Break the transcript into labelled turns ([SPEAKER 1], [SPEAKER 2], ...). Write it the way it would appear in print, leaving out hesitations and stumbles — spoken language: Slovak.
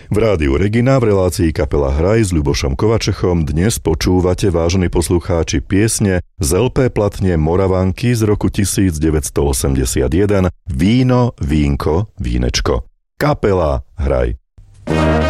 [SPEAKER 1] V rádiu Regina v relácii Kapela Hraj s Ľubošom Kovačechom dnes počúvate, vážení poslucháči, piesne z LP platne Moravanky z roku 1981 Víno, vínko, vínečko. Kapela Hraj.